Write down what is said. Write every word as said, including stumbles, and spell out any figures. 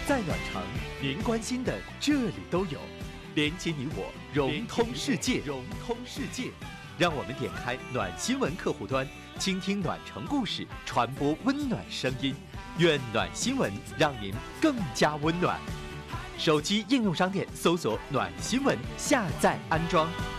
在暖城，您关心的这里都有，连接你我，融通世界，融通世界。让我们点开暖新闻客户端，倾听暖城故事，传播温暖声音。愿暖新闻让您更加温暖。手机应用商店搜索“暖新闻”，下载安装。